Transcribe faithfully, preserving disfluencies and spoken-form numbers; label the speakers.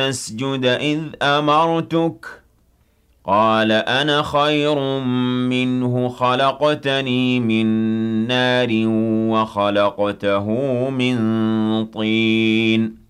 Speaker 1: اسْجُدْ إِذْ أَمَرْتُكَ ۖ قَالَ أَنَا خَيْرٌ مِّنْهُ خَلَقْتَنِي مِن نَّارٍ وَخَلَقْتَهُ مِن طِينٍ